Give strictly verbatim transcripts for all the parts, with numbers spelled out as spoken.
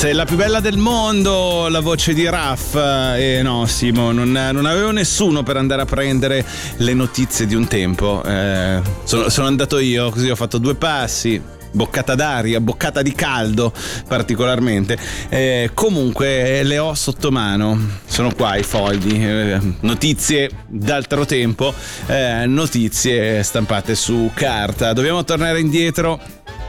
sei la più bella del mondo, la voce di Raff. E eh, no, Simo, non, non avevo nessuno per andare a prendere le notizie di un tempo. Eh, sono, sono andato io, così ho fatto due passi. Boccata d'aria, boccata di caldo particolarmente. Eh, comunque le ho sotto mano, sono qua i fogli, eh, notizie d'altro tempo, eh, notizie stampate su carta. Dobbiamo tornare indietro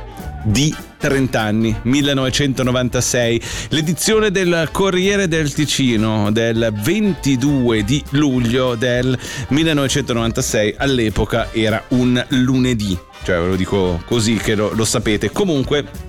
di trenta anni, millenovecentonovantasei, l'edizione del Corriere del Ticino del ventidue di luglio del millenovecentonovantasei, all'epoca era un lunedì, cioè ve lo dico così che lo, lo sapete. Comunque,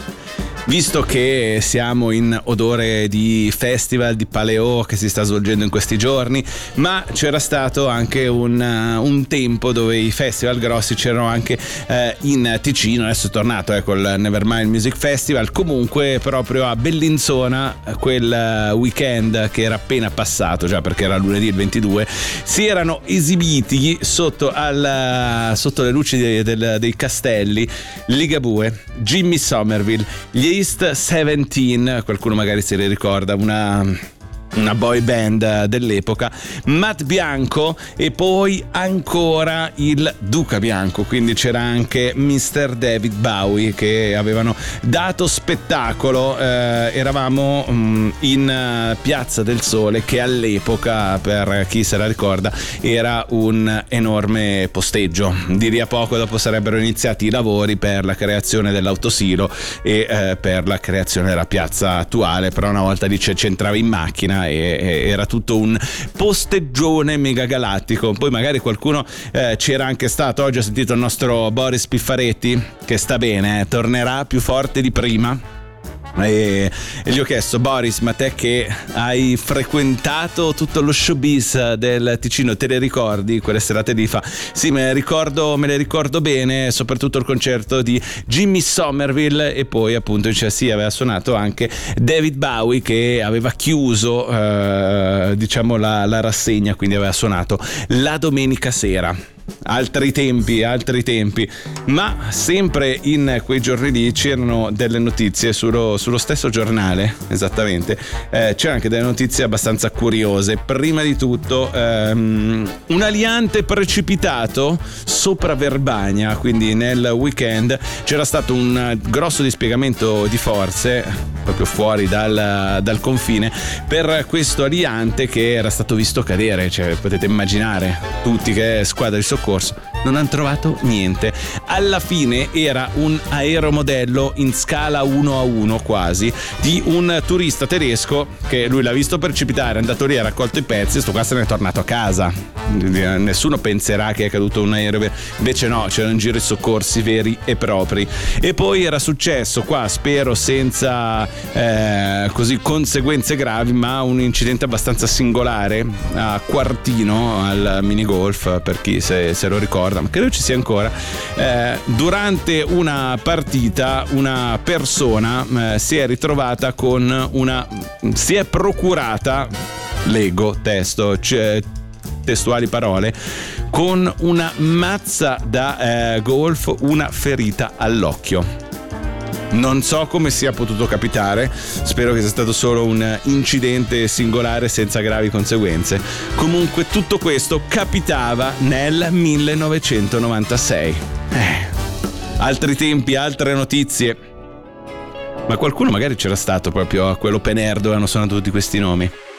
visto che siamo in odore di festival di Paleo che si sta svolgendo in questi giorni, ma c'era stato anche un, uh, un tempo dove i festival grossi c'erano anche uh, in Ticino. Adesso è tornato eh, col Nevermind Music Festival. Comunque proprio a Bellinzona, quel uh, weekend che era appena passato, già perché era lunedì il ventidue, si erano esibiti sotto, al, uh, sotto le luci dei, del, dei castelli Ligabue, Jimmy Somerville, gli East diciassette, qualcuno magari se li ricorda, una una boy band dell'epoca, Matt Bianco e poi ancora il Duca Bianco, quindi c'era anche mister David Bowie che avevano dato spettacolo. Eh, eravamo um, in Piazza del Sole, che all'epoca, per chi se la ricorda, era un enorme posteggio. Di lì a poco dopo sarebbero iniziati i lavori per la creazione dell'autosilo e eh, per la creazione della piazza attuale, però una volta lì c'entravi in macchina e era tutto un posteggione mega galattico. Poi magari qualcuno eh, c'era anche stato. Oggi ho sentito il nostro Boris Piffaretti che sta bene, eh, tornerà più forte di prima. E, e gli ho chiesto: Boris, ma te che hai frequentato tutto lo showbiz del Ticino, te le ricordi quelle serate lì? Fa: sì, me le ricordo, me le ricordo bene, soprattutto il concerto di Jimmy Somerville. E poi appunto dice sì, aveva suonato anche David Bowie, che aveva chiuso eh, diciamo la, la rassegna, quindi aveva suonato la domenica sera. Altri tempi, altri tempi. Ma sempre in quei giorni lì c'erano delle notizie sullo, sullo stesso giornale, esattamente. Eh, c'erano anche delle notizie abbastanza curiose. Prima di tutto ehm, un aliante precipitato sopra Verbania, quindi nel weekend c'era stato un grosso dispiegamento di forze proprio fuori dal, dal confine per questo aliante che era stato visto cadere. Cioè, potete immaginare tutti che squadra di soccorso non hanno trovato niente. Alla fine era un aeromodello in scala uno a uno quasi di un turista tedesco che lui l'ha visto precipitare, è andato lì, ha raccolto i pezzi e sto qua se ne è tornato a casa. Nessuno penserà che è caduto un aereo, invece no, c'erano in giro i soccorsi veri e propri. E poi era successo qua, spero senza eh, così conseguenze gravi, ma un incidente abbastanza singolare a Quartino al minigolf, per chi se se lo ricorda, ma credo ci sia ancora. Eh, durante una partita una persona eh, si è ritrovata con una si è procurata, leggo testo, cioè, testuali parole, con una mazza da eh, golf una ferita all'occhio. Non so come sia potuto capitare, spero che sia stato solo un incidente singolare senza gravi conseguenze. Comunque tutto questo capitava nel millenovecentonovantasei. Eh, altri tempi, altre notizie. Ma qualcuno magari c'era stato proprio a quell'open air dove hanno suonato tutti questi nomi.